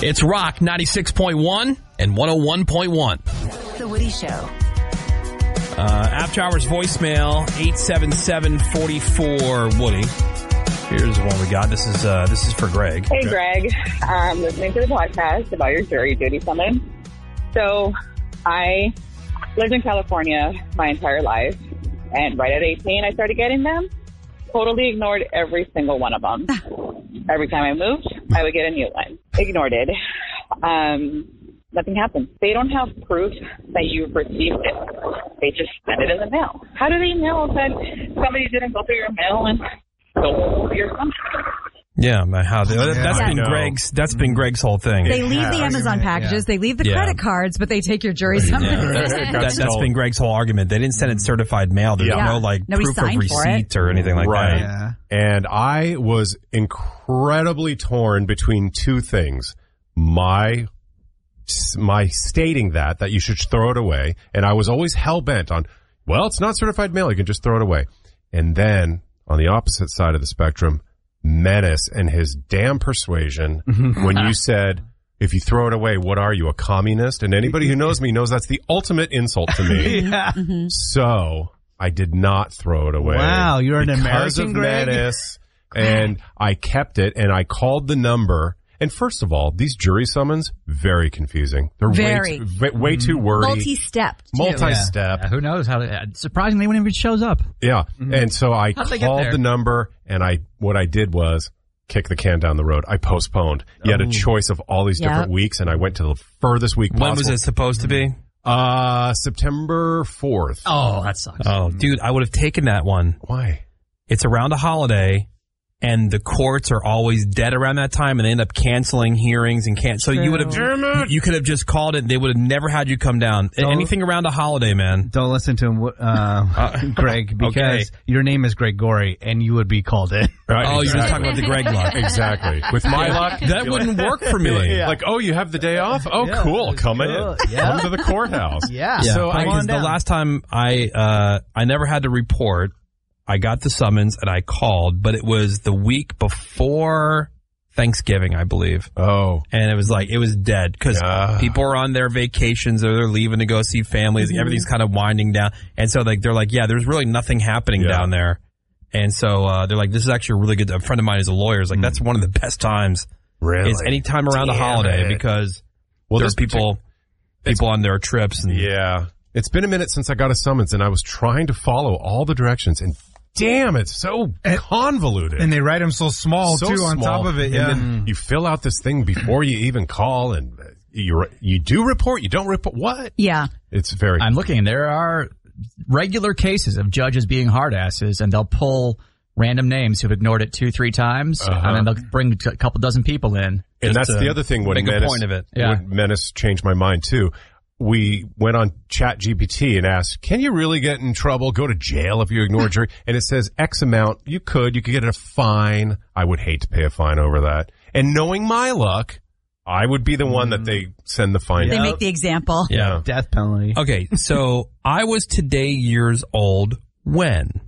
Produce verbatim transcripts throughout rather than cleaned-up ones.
It's Rock ninety-six point one and one oh one point one. The Woody Show. Uh, after hours voicemail, eight seven seven, four four, Woody. Here's one we got. This is uh, this is for Greg. Hey, Greg. I'm listening to the podcast about your jury duty summons. So I lived in California my entire life, and right at eighteen, I started getting them. Totally ignored every single one of them. Every time I moved, I would get a new one. Ignored it. Um, nothing happened. They don't have proof that you've received it. They just send it in the mail. How do they know that somebody didn't go through your mail and stole your summons? Yeah, how they, Yeah, that's I been know. Greg's. That's been Greg's whole thing. They leave Yeah, the Amazon argument, packages, yeah. they leave the Yeah. credit cards, but they take your jury summons. Yeah. That, that's been Greg's whole argument. They didn't send it certified mail. There's Yeah. no like Nobody proof of signed for it. receipt or anything like Right. that. Yeah. And I was incredibly torn between two things. My my stating that, that you should throw it away. And I was always hell-bent on, well, it's not certified mail. You can just throw it away. And then on the opposite side of the spectrum, Menace and his damn persuasion when you said, if you throw it away, what are you, a communist? And anybody who knows me knows that's the ultimate insult to me. Yeah. So I did not throw it away. Wow, you're an because American, of Greg? Menace, and I kept it, and I called the number. And first of all, these jury summons, very confusing. They're Very. way too, way, way too wordy. Multi-step. too. Multi-step. Yeah, who knows how? To, uh, surprisingly, when it shows up. Yeah. And so I How'd they get called there? the number, and I what I did was kick the can down the road. I postponed. You had a choice of all these Yep. different weeks, and I went to the furthest week When possible. was it supposed to be? Uh, September fourth. Oh, that sucks. Oh, dude, I would have taken that one. Why? It's around a holiday, and the courts are always dead around that time, and they end up canceling hearings and can't. So you would have, you could have just called it. They would have never had you come down. Don't- Anything around a holiday, man. Don't listen to him, uh, Greg, because Okay. your name is Greg Gorey, and you would be called in. Right, Oh, you're just talking about the Greg luck. Exactly. With my luck, That you're wouldn't like, work for me. Like, oh, you have the day off? Oh, Yeah, cool. that's Come cool. in. Yeah. Come to the courthouse. Yeah. Yeah, So I- because the down. last time I uh, I never had to report. I got the summons and I called, but it was the week before Thanksgiving, I believe. Oh. And it was like, it was dead because Yeah. people are on their vacations or they're leaving to go see families. Everything's kind of winding down. And so like, they're like, yeah, there's really nothing happening Yeah. down there. And so uh, they're like, this is actually a really good, a friend of mine is a lawyer. Is like, that's one of the best times. Really? Is any time around the Damn holiday it. because Well, there's this people, people on their trips. And Yeah. It's been a minute since I got a summons, and I was trying to follow all the directions, and damn, it's so convoluted. And they write them so small, so too, on small. top of it. Yeah. And then you fill out this thing before you even call, and you you do report, you don't report. What? Yeah. It's very... I'm looking. There are regular cases of judges being hard asses, and they'll pull random names who've ignored it two, three times, Uh-huh. and then they'll bring a couple dozen people in. And just that's to the other thing when make a Menace, point of it. Yeah. when Menace changed my mind too. We went on Chat G P T and asked, can you really get in trouble, go to jail if you ignore jury? And it says X amount. You could. You could get a fine. I would hate to pay a fine over that. And knowing my luck, I would be the one that they send the fine They to. make the example. yeah. Death penalty. Okay, so I was today years old when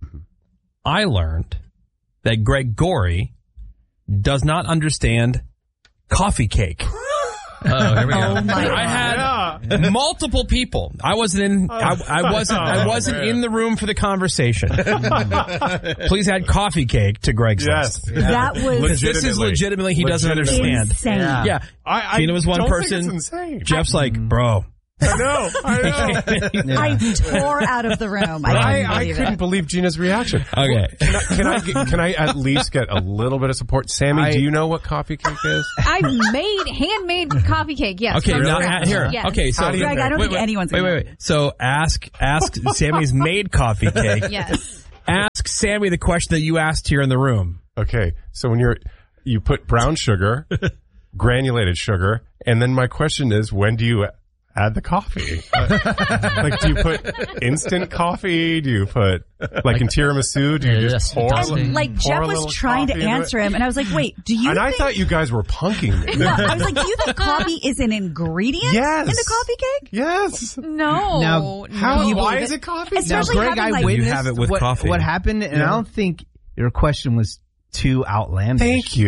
I learned that Greg Gorey does not understand coffee cake. Oh, here we go. Oh my I God. had multiple people. I wasn't in. I, I wasn't. I wasn't in the room for the conversation. Please add coffee cake to Greg's Yes. list. That was Because this is legitimately he doesn't understand. insane. Yeah, I, I Tina was one don't person. Think it's insane. Jeff's like, bro. I know. I know. I tore out of the room. I couldn't I, I believe couldn't it. believe Gina's reaction. Okay. Can I, can I get, can I at least get a little bit of support? Sammy, I- do you know what coffee cake is? I've made handmade coffee cake. Yes. Okay, from now scratch. uh, here. Yes. Okay, so How do you Greg, I don't wait, think wait, anyone's wait, gonna wait, wait. So ask, ask Sammy's made coffee cake. Yes. Ask Sammy the question that you asked here in the room. Okay, so when you're, you put brown sugar, granulated sugar, and then my question is, when do you add the coffee? Like, do you put instant coffee? Do you put, like in tiramisu, do you Yeah, just yes, pour, dusting. a- Like, pour Jeff a was little trying to coffee into answer it? him, and I was like, wait, do you And I think... thought you guys were punking me. Well, I was like, do you think coffee is an ingredient Yes. in the coffee cake? Yes. No. Now, How, You why believe is it? it coffee? Especially now, Greg, having, I like- witnessed You have it with what, coffee. what happened, and I don't think your question was too outlandish. Thank you.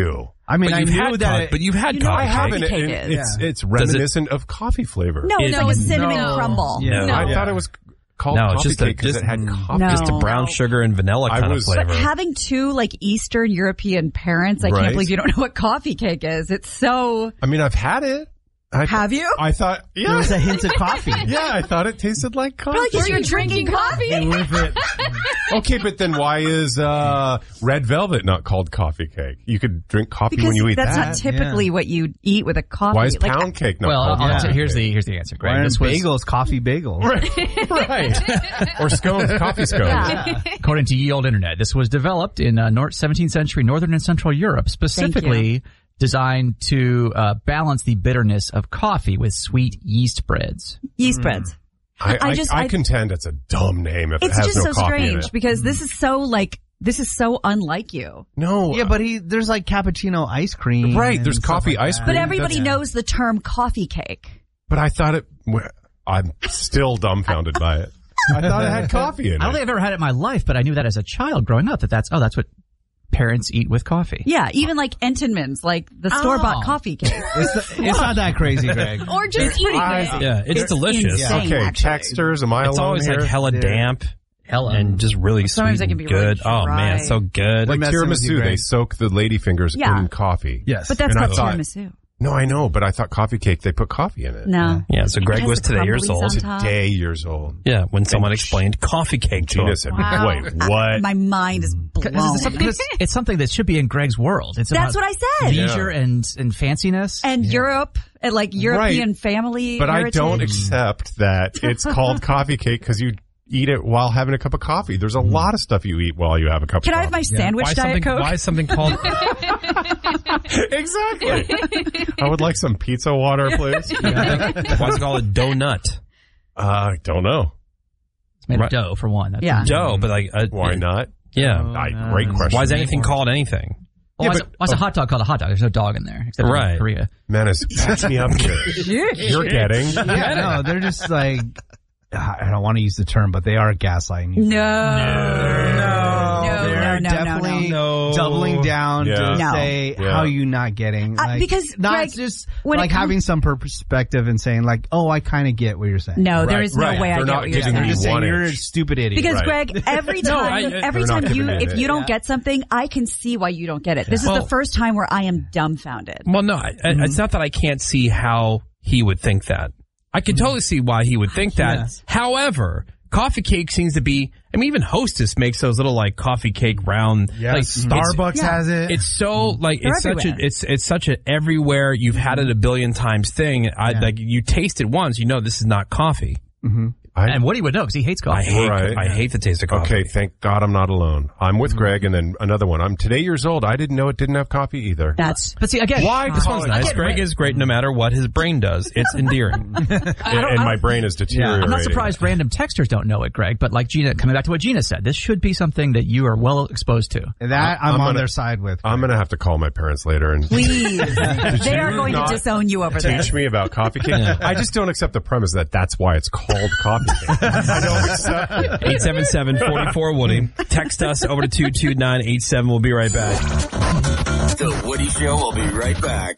I mean, but I you've knew had that. co- it- but you've had You know coffee I haven't. cake and is. It's it's Does it- reminiscent of coffee flavor. No, It- it's like a cinnamon No. crumble. Yeah. No. I thought it was called No, it's coffee just a- cake because just- it had coffee. No. Just a brown No. sugar and vanilla I kind was- of flavor. But having two like Eastern European parents, I Right. can't believe you don't know what coffee cake is. It's so. I mean, I've had it. I, Have you? I thought, yeah, There was a hint of coffee. yeah, I thought it tasted like coffee. Probably because Were you're you drinking drinking coffee. With it. Okay, but then why is uh, red velvet not called coffee cake? You could drink coffee Because when you eat that's that. not typically what you eat with a coffee. Why is Like, pound cake not Well, called I'll- coffee here's cake? the here's the answer, Greg. Why This aren't was bagels coffee bagels? Right. Or scones, coffee scones. Yeah. according to Ye Olde Internet. This was developed in uh, North seventeenth century Northern and Central Europe, specifically designed to uh, balance the bitterness of coffee with sweet yeast breads. yeast breads. I, I, I just- I, I- contend it's a dumb name if it It's has just no so coffee in strange it. because this is so like this is so unlike you. No. Yeah, but he there's like cappuccino ice cream. Right, and there's stuff coffee like ice that. But cream. everybody That's- knows the term coffee cake. But I thought it. I'm still dumbfounded by it. I thought it had coffee in I don't it. think I've ever had it in my life, but I knew that as a child growing up that that's oh that's what parents eat with coffee. Yeah, even like Entenmann's, like the store bought Oh. coffee cake. It's, it's not that crazy, Greg. Or just eating I- it. Yeah, it's delicious. insane. Okay, actually. textures. Am I It's alone always here? like hella Yeah. damp Hella. and just really Sometimes sweet it can and be good. really Oh man, dry. so good. like messing with you, tiramisu, Greg. they soak the ladyfingers Yeah. in coffee. Yes. But that's And I not thought- tiramisu. No, I know, but I thought coffee cake they put coffee in it. No. Yeah, so Greg has was the today years crumblies old. on top. Today years old. Yeah, when someone explained coffee cake to Gina him. said, Wow. "Wait, what?" My mind is blown. It's something, it's- it's something that should be in Greg's world. It's That's about what I said. leisure Yeah. and and fanciness. And Europe, and like European family. But I heritage. don't accept that it's called coffee cake because you eat it while having a cup of coffee. There's a lot of stuff you eat while you have a cup Can of I have my coffee. sandwich Why Diet something, Coke? why is something called Exactly. I would like some pizza water, please. why is it called a donut? Uh, I don't know. It's made Right. of dough for one. That's Yeah. Dough, but like uh, Why not? Yeah. I, no, great no. question. Why is anything called anything? Well, Yeah, why, is, but- why is a hot dog called a hot dog? There's no dog in there, except Right. in Korea. Man, is catch me up here. You're getting. yeah, no, they're just like I don't want to use the term, but they are gaslighting you. No. No, they're no, no, definitely no, no. doubling down Yeah. to No. say Yeah. how you not getting. Uh, Like, because, not Greg, just when it like comes- having some perspective and saying like, oh, I kind of get what you're saying. No, there Right, is no right. way I They're get not what you're giving They're saying. you just saying one you're a inch. stupid idiot. Because Right. Greg, every No, time, I- I- every they're not time you, giving it if an you don't inch. get something, I can see why you don't get it. This is Well- the first time where I am dumbfounded. Well, no, I, I- it's not that I can't see how he would think that. I can totally see why he would think that. Yes. However, coffee cake seems to be, I mean, even Hostess makes those little like coffee cake round. Yes, like, Starbucks it's- Yeah. has it. It's so like They're it's such a everywhere. it's it's such a everywhere you've had it a billion times thing. I Yeah. like you taste it once, you know this is not coffee. I, And Woody would know because he hates I coffee. hate Right. I hate the taste of coffee. Okay, thank God I'm not alone. I'm with Greg, and then another one. I'm today years old. I didn't know it didn't have coffee either. That's But see, again, Why? This one's nice. Again, Greg is great no matter what his brain does. It's endearing. and and my brain is deteriorating. I'm not surprised random texters don't know it, Greg. But like Gina, coming back to what Gina said, this should be something that you are well exposed to. that I'm, I'm on gonna- their side with. I'm going to have to call my parents later and please. They are going to not disown you over this. teach me about coffee cake. I just don't accept the premise that that's why it's called coffee cake. I don't accept it. eight seven seven, four four, Woody. Text us over to two two nine eight seven. We'll be right back. The Woody Show will be right back.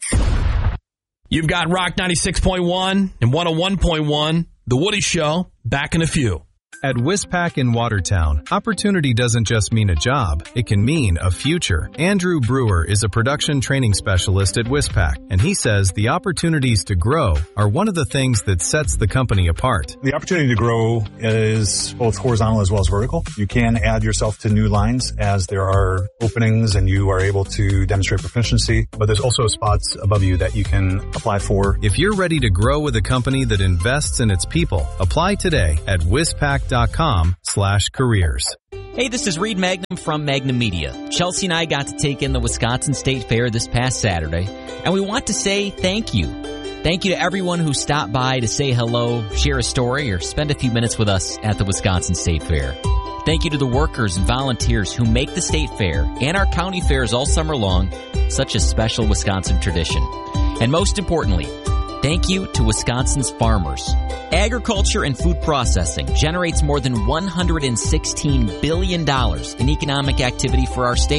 You've got Rock ninety-six point one and one oh one point one. The Woody Show. Back in a few. At Wispac in Watertown, opportunity doesn't just mean a job, it can mean a future. Andrew Brewer is a production training specialist at Wispac, and he says the opportunities to grow are one of the things that sets the company apart. The opportunity to grow is both horizontal as well as vertical. You can add yourself to new lines as there are openings and you are able to demonstrate proficiency, but there's also spots above you that you can apply for. If you're ready to grow with a company that invests in its people, apply today at wispac dot com slash careers. Hey, this is Reed Magnum from Magnum Media. Chelsea and I got to take in the Wisconsin State Fair this past Saturday, and we want to say thank you. Thank you to everyone who stopped by to say hello, share a story, or spend a few minutes with us at the Wisconsin State Fair. Thank you to the workers and volunteers who make the State Fair and our county fairs all summer long such a special Wisconsin tradition. And most importantly, thank you to Wisconsin's farmers. Agriculture and food processing generates more than one hundred sixteen billion dollars in economic activity for our state.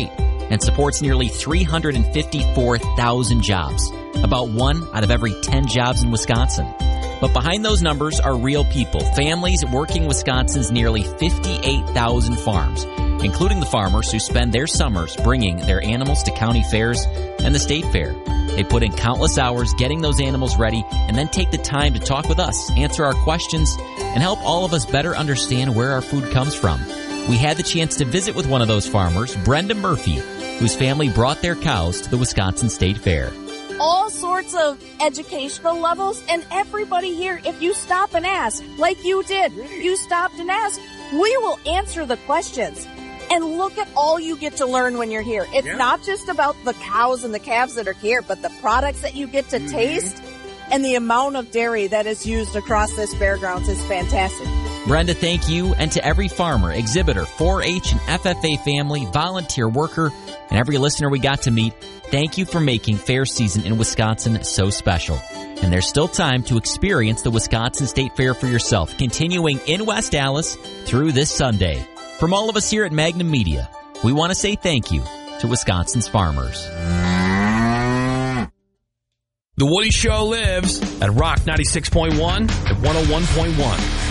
and supports nearly three hundred fifty-four thousand jobs, about one out of every ten jobs in Wisconsin. But behind those numbers are real people, families working Wisconsin's nearly fifty-eight thousand farms, including the farmers who spend their summers bringing their animals to county fairs and the state fair. They put in countless hours getting those animals ready and then take the time to talk with us, answer our questions, and help all of us better understand where our food comes from. We had the chance to visit with one of those farmers, Brenda Murphy, whose family brought their cows to the Wisconsin State Fair. All sorts of educational levels, and everybody here, if you stop and ask, like you did, you stopped and asked, we will answer the questions. And look at all you get to learn when you're here. It's yeah. not just about the cows and the calves that are here, but the products that you get to mm-hmm. taste and the amount of dairy that is used across this fairgrounds is fantastic. Brenda, thank you, and to every farmer, exhibitor, four H and F F A family, volunteer worker, and every listener we got to meet, thank you for making fair season in Wisconsin so special. And there's still time to experience the Wisconsin State Fair for yourself, continuing in West Allis through this Sunday. From all of us here at Magnum Media, we want to say thank you to Wisconsin's farmers. The Woody Show lives at Rock ninety-six point one and one oh one point one.